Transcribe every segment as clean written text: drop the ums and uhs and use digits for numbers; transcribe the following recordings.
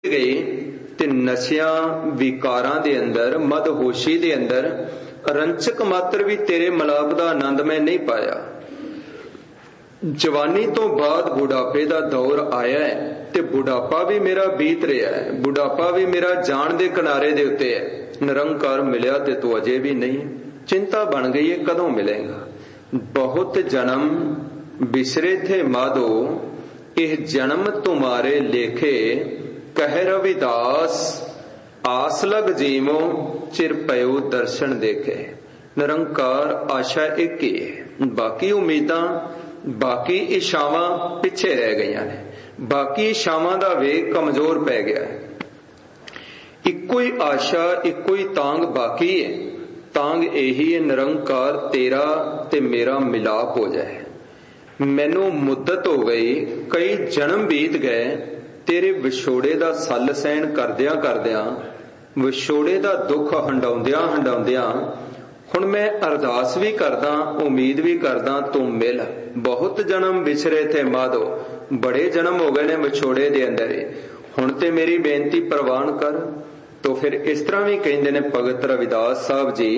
ਗਏ ਤੇ ਨਸ਼ਿਆਂ ਵਿਕਾਰਾਂ ਦੇ ਅੰਦਰ, ਮਦਹੋਸ਼ੀ ਦੇ ਅੰਦਰ ਰੰਚਕ ਮਾਤਰ ਵੀ ਤੇਰੇ ਮਿਲਾਪ ਦਾ ਆਨੰਦ ਮੈਂ ਨਹੀਂ ਪਾਇਆ। ਜਵਾਨੀ ਤੋਂ ਬਾਅਦ ਬੁਢਾਪੇ ਦਾ ਦੌਰ ਆਇਆ ਹੈ ਤੇ ਬੁਢਾਪਾ ਵੀ ਮੇਰਾ ਬੀਤ ਰਿਹਾ ਹੈ, ਬੁਢਾਪਾ ਵੀ ਮੇਰਾ ਜਾਣ ਦੇ ਕਿਨਾਰੇ ਦੇ ਉੱਤੇ ਹੈ। ਨਿਰੰਕਾਰ ਮਿਲਿਆ ਤੇ ਤੂੰ ਅਜੇ ਵੀ ਨਹੀਂ। ਚਿੰਤਾ ਬਣ ਗਈ ਹੈ ਕਦੋਂ ਮਿਲੇਗਾ। ਬਹੁਤ ਜਨਮ ਬਿਸਰੇ ਥੇ ਮਾਧੋ, ਇਹ ਜਨਮ ਤੁਮਾਰੇ ਲੇਖੇ, ਕਹਿ ਰਵਿਦਾਸ ਆਸ ਲਗ ਜੀਵੋ, ਚਿਰ ਪਇਓ ਦਰਸ਼ਨ ਦੇਖੇ। ਨਿਰੰਕਾਰ ਆਸ਼ਾ ਇੱਕ ਹੀ ਹੈ, ਬਾਕੀ ਉਮੀਦਾਂ, ਬਾਕੀ ਇਛਾਵਾਂ ਪਿੱਛੇ ਰਹਿ ਗਈਆਂ ਨੇ। ਬਾਕੀ ਇਛਾਵਾਂ ਦਾ ਵੇਗ ਕਮਜ਼ੋਰ ਪੈ ਗਿਆ ਹੈ। ਇੱਕੋ ਹੀ ਆਸ਼ਾ, ਇੱਕੋ ਹੀ ਤਾਂਗ ਬਾਕੀ ਹੈ। ਤਾਂਗ ਇਹੀ ਹੈ, ਨਿਰੰਕਾਰ ਤੇਰਾ ਤੇ ਮੇਰਾ ਮਿਲਾਪ ਹੋ ਜਾਏ। ਮੈਨੂੰ ਮੁੱਦਤ ਹੋ ਗਈ, ਕਈ ਜਨਮ ਬੀਤ ਗਏ ਤੇਰੇ ਵਿਛੋੜੇ ਦਾ ਸੱਲ ਸਹਿਣ ਕਰਦਿਆਂ ਕਰਦਿਆਂ, ਵਿਛੋੜੇ ਦਾ ਦੁੱਖ ਹੰਡਾਉਂਦਿਆਂ ਹੰਡਾਉਂਦਿਆਂ ਹੁਣ ਮੈਂ ਅਰਦਾਸ ਵੀ ਕਰਦਾ, ਉਮੀਦ ਵੀ ਕਰਦਾ ਤੂੰ ਮਿਲ। ਬਹੁਤ ਜਨਮ ਵਿਛਰੇ ਥੇ ਮਾਧੋ, ਬੜੇ ਜਨਮ ਹੋ ਗਏ ਨੇ ਵਿਛੋੜੇ ਦੇ ਅੰਦਰ। ਹੁਣ ਤੇ ਮੇਰੀ ਬੇਨਤੀ ਪ੍ਰਵਾਨ ਕਰ। ਤੋ ਫਿਰ ਇਸ ਤਰ੍ਹਾਂ ਵੀ ਕਹਿੰਦੇ ਨੇ ਭਗਤ ਰਵਿਦਾਸ ਸਾਹਿਬ ਜੀ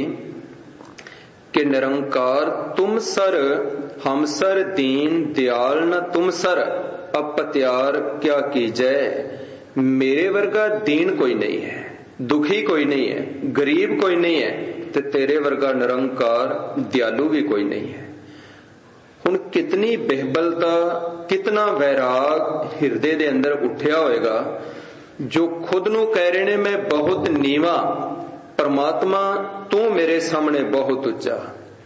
ਕਿ ਨਿਰੰਕਾਰ ਤੁਮ ਸਰ ਹਮ ਸਰ ਦੀਨ ਦਿਆਲ ਨ ਤੁਮ ਸਰ, ਅਪਤਿਆਰ ਕਿਆ ਕੀਜੈ। ਮੇਰੇ ਵਰਗਾ ਦੀਨ ਕੋਈ ਨਹੀਂ ਹੈ, ਦੁਖੀ ਕੋਈ ਨਹੀਂ ਹੈ, ਗਰੀਬ ਕੋਈ ਨਹੀਂ ਹੈ, ਤੇ ਤੇਰੇ ਵਰਗਾ ਨਿਰੰਕਾਰ ਦਿਆਲੂ ਵੀ ਕੋਈ ਨਹੀਂ ਹੈ। ਹੁਣ ਕਿਤਨੀ ਬਿਹਬਲਤਾ, ਕਿਤਨਾ ਵੈਰਾਗ ਹਿਰਦੇ ਦੇ ਅੰਦਰ ਉੱਠਿਆ ਹੋਏਗਾ ਜੋ ਖੁਦ ਨੂੰ ਕਹਿ ਰਹੇ ਨੇ ਮੈਂ ਬਹੁਤ ਨੀਵਾਂ, ਪਰਮਾਤਮਾ ਤੂੰ ਮੇਰੇ ਸਾਹਮਣੇ ਬਹੁਤ ਉੱਚਾ।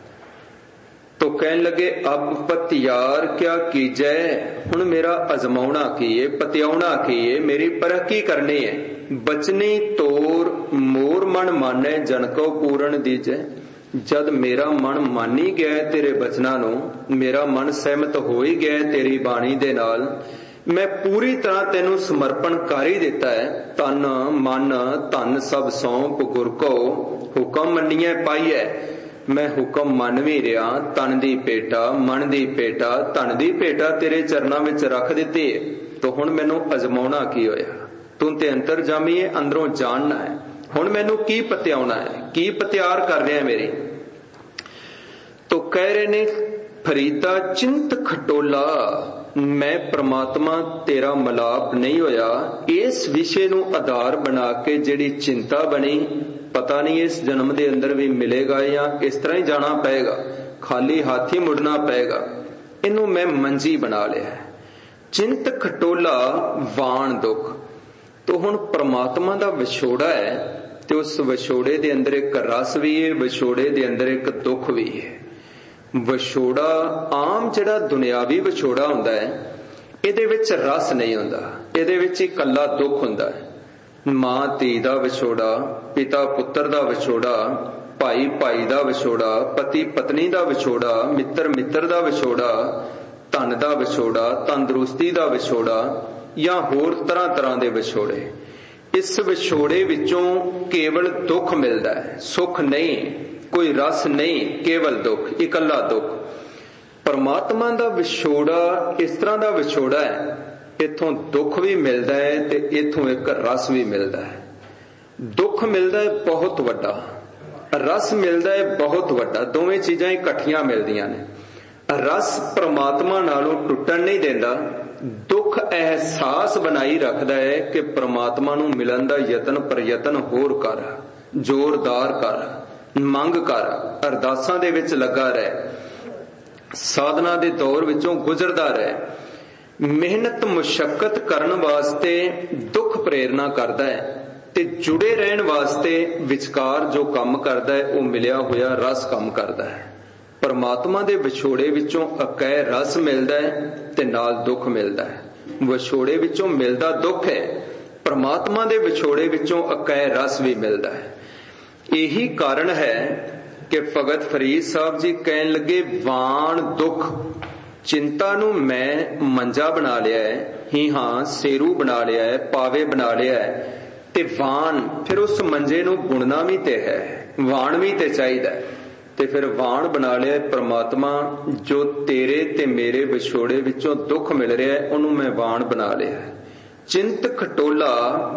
ਤੋ ਕਹਿਣ ਲੱਗੇ ਅਬ ਪਤਿਆਰ ਕਿਆ ਕੀਜੈ। ਹੁਣ ਮੇਰਾ ਅਜ਼ਮਾਉਣਾ ਕੀ ਹੈ, ਪਤਿਆਉਣਾ ਕੀ ਹੈ, ਮੇਰੀ ਪਰਖ ਕੀ ਕਰਨੀ ਹੈ। ਬਚਨੀ ਤੋਰ ਮੋਰ ਮਨ ਮਾਨੈ, ਜਨ ਕੋ ਪੂਰਨ ਦੀਜੈ। ਜਦ ਮੇਰਾ ਮਨ ਮੰਨ ਹੀ ਗਿਆ ਤੇਰੇ ਬਚਨਾਂ ਨੂੰ, ਮੇਰਾ ਮਨ ਸਹਿਮਤ ਹੋ ਹੀ ਗਿਆ ਤੇਰੀ ਬਾਣੀ ਦੇ ਨਾਲ, ਮੈਂ ਪੂਰੀ ਤਰ੍ਹਾਂ ਤੈਨੂੰ ਸਮਰਪਣ ਕਰ ਹੀ ਦਿੱਤਾ ਹੈ। ਤਨ ਮਨ ਧਨ ਸਭ ਸੌਂਪ ਗੁਰ ਕੋ, ਹੁਕਮ ਮੰਨੀਐ ਪਾਈਐ। ਮੈਂ ਹੁਕਮ ਮੰਨ ਵੀ ਰਿਹਾ, ਤਨ ਦੀ ਭੇਟਾ, ਮਨ ਦੀ ਭੇਟਾ, ਧਨ ਦੀ ਭੇਟਾ ਤੇਰੇ ਚਰਨਾਂ ਵਿੱਚ ਰੱਖ ਦਿੱਤੀ ਹੈ। ਤੋ ਹੁਣ ਮੈਨੂੰ ਅਜ਼ਮਾਉਣਾ ਕੀ ਹੋਇਆ। ਤੂੰ ਤੇ ਅੰਤਰਜਾਮੀ ਹੈ, ਅੰਦਰੋਂ ਜਾਣਨਾ ਹੈ। ਹੁਣ ਮੈਨੂੰ ਕੀ ਪਤਿਆਉਣਾ ਹੈ, ਕੀ ਪਤਿਆਰ ਕਰ ਰਿਹਾ ਮੇਰੀ। ਤੋ ਕਹਿ ਰਹੇ ਨੇ ਫਰੀਦਾ ਚਿੰਤ ਖਟੋਲਾ, ਮੈਂ ਪ੍ਰਮਾਤਮਾ ਤੇਰਾ ਮਿਲਾਪ ਨਹੀਂ ਹੋਇਆ। ਇਸ ਵਿਸ਼ੇ ਨੂੰ ਆਧਾਰ ਬਣਾ ਕੇ ਜਿਹੜੀ ਚਿੰਤਾ ਬਣੀ, ਪਤਾ ਨਹੀਂ ਇਸ ਜਨਮ ਦੇ ਅੰਦਰ ਵੀ ਮਿਲੇਗਾ ਜਾਂ ਇਸ ਤਰ੍ਹਾਂ ਹੀ ਜਾਣਾ ਪਏਗਾ, ਖਾਲੀ ਹੱਥ ਹੀ ਮੁੜਨਾ ਪਏਗਾ। ਇਹਨੂੰ ਮੈਂ ਮੰਜੀ ਬਣਾ ਲਿਆ। ਚਿੰਤ ਖਟੋਲਾ ਵਾਣ ਦੁੱਖ। ਤੋ ਹੁਣ ਪ੍ਰਮਾਤਮਾ ਦਾ ਵਿਛੋੜਾ ਹੈ ਤੇ ਉਸ ਵਿਛੋੜੇ ਦੇ ਅੰਦਰ ਇੱਕ ਰਸ ਵੀ ਹੈ, ਵਿਛੋੜੇ ਦੇ ਅੰਦਰ ਇੱਕ ਦੁੱਖ ਵੀ ਹੈ। ਵਿਛੋੜਾ ਆਮ ਜਿਹੜਾ ਦੁਨਿਆਵੀ ਵਿਛੋੜਾ ਹੁੰਦਾ ਹੈ, ਇਹਦੇ ਵਿੱਚ ਰਸ ਨਹੀਂ ਹੁੰਦਾ, ਇਹਦੇ ਵਿੱਚ ਇਕੱਲਾ ਦੁੱਖ ਹੁੰਦਾ ਹੈ। ਮਾਂ ਧੀ ਦਾ ਵਿਛੋੜਾ, ਪਿਤਾ ਪੁੱਤਰ ਦਾ ਵਿਛੋੜਾ, ਭਾਈ ਭਾਈ ਦਾ ਵਿਛੋੜਾ, ਪਤੀ ਪਤਨੀ ਦਾ ਵਿਛੋੜਾ, ਮਿੱਤਰ ਮਿੱਤਰ ਦਾ ਵਿਛੋੜਾ, ਧਨ ਦਾ ਵਿਛੋੜਾ, ਤੰਦਰੁਸਤੀ ਦਾ ਵਿਛੋੜਾ, ਜਾਂ ਹੋਰ ਤਰ੍ਹਾਂ ਤਰ੍ਹਾਂ ਦੇ ਵਿਛੋੜੇ। ਇਸ ਵਿਛੋੜੇ ਵਿੱਚੋਂ ਕੇਵਲ ਦੁੱਖ ਮਿਲਦਾ ਹੈ, ਸੁੱਖ ਨਹੀਂ, ਕੋਈ ਰਸ ਨਹੀਂ, ਕੇਵਲ ਦੁੱਖ, ਇਕੱਲਾ ਦੁੱਖ। ਪਰਮਾਤਮਾ ਦਾ ਵਿਛੋੜਾ ਇਸ ਤਰ੍ਹਾਂ ਦਾ ਵਿਛੋੜਾ ਹੈ, ਇੱਥੋਂ ਦੁੱਖ ਵੀ ਮਿਲਦਾ ਹੈ ਤੇ ਇੱਥੋਂ ਇੱਕ ਰਸ ਵੀ ਮਿਲਦਾ ਹੈ। ਦੁੱਖ ਮਿਲਦਾ ਹੈ ਬਹੁਤ ਵੱਡਾ, ਰਸ ਮਿਲਦਾ ਹੈ ਬਹੁਤ ਵੱਡਾ, ਦੋਵੇਂ ਚੀਜ਼ਾਂ ਇਕੱਠੀਆਂ ਮਿਲਦੀਆਂ ਨੇ। ਰਸ ਪ੍ਰਮਾਤਮਾ ਨਾਲੋਂ ਟੁੱਟਣ ਨਹੀਂ ਦਿੰਦਾ, ਦੁੱਖ ਅਹਿਸਾਸ ਬਣਾਈ ਰੱਖਦਾ ਹੈ ਕਿ ਪ੍ਰਮਾਤਮਾ ਨੂੰ ਮਿਲਣ ਦਾ ਯਤਨ ਪ੍ਰਯਤਨ ਹੋਰ ਕਰ, ਜ਼ੋਰਦਾਰ ਕਰ, ਮੰਗ ਕਰ, ਅਰਦਾਸਾਂ ਦੇ ਵਿੱਚ ਲੱਗਾ ਰਹਿ, ਸਾਧਨਾ ਦੇ ਦੌਰ ਵਿੱਚੋਂ ਗੁਜ਼ਰਦਾ ਰਹਿ। ਮਿਹਨਤ ਮੁਸ਼ੱਕਤ ਕਰਨ ਵਾਸਤੇ ਦੁੱਖ ਪ੍ਰੇਰਨਾ ਕਰਦਾ ਹੈ ਤੇ ਜੁੜੇ ਰਹਿਣ ਵਾਸਤੇ ਵਿਚਕਾਰ ਜੋ ਕੰਮ ਕਰਦਾ ਹੈ ਉਹ ਮਿਲਿਆ ਹੋਇਆ ਰਸ ਕੰਮ ਕਰਦਾ ਹੈ। ਪਰਮਾਤਮਾ ਦੇ ਵਿਛੋੜੇ ਵਿੱਚੋਂ ਅਕੈ ਰਸ ਮਿਲਦਾ ਹੈ ਤੇ ਨਾਲ ਦੁੱਖ ਮਿਲਦਾ ਹੈ। ਵਿਛੋੜੇ ਵਿੱਚੋਂ ਮਿਲਦਾ ਦੁੱਖ ਹੈ, ਪਰਮਾਤਮਾ ਦੇ ਵਿਛੋੜੇ ਵਿੱਚੋਂ ਅਕੈ ਰਸ ਵੀ ਮਿਲਦਾ ਹੈ। ਇਹੀ ਕਾਰਨ ਹੈ ਕਿ ਭਗਤ ਫਰੀਦ ਸਾਹਿਬ ਜੀ ਕਹਿਣ ਲੱਗੇ ਵਾਣ ਦੁੱਖ। ਚਿੰਤਾ ਨੂੰ ਮੈਂ ਮੰਜਾ ਬਣਾ ਲਿਆ ਹੈ, ਹੀ ਹਾਂ ਸੇਰੂ ਬਣਾ ਲਿਆ ਹੈ, ਪਾਵੇ ਬਣਾ ਲਿਆ ਹੈ, ਤੇ ਵਾਣ ਫਿਰ ਉਸ ਮੰਜੇ ਨੂੰ ਬੁਣਨਾ ਵੀ ਤੇ ਹੈ, ਵਾਣ ਵੀ ਤੇ ਚਾਹੀਦਾ ਹੈ। ਤੇ ਫਿਰ ਵਾਣ ਬਣਾ ਲਿਆ ਪ੍ਰਮਾਤਮਾ, ਜੋ ਤੇਰੇ ਤੇ ਮੇਰੇ ਵਿਛੋੜੇ ਵਿੱਚੋਂ ਦੁੱਖ ਮਿਲ ਰਿਹਾ ਉਹਨੂੰ ਮੈਂ ਵਾਣ ਬਣਾ ਲਿਆ। ਚਿੰਤ ਖਟੋਲਾ